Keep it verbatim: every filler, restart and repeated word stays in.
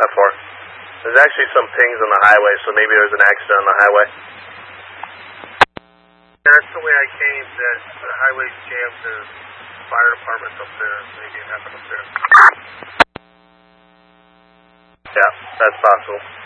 How far? There's actually some pings on the highway, so maybe there's an accident on the highway. That's the way I came, that the highway's jammed, the fire department's up there, maybe it happened up there. Yeah, that's possible.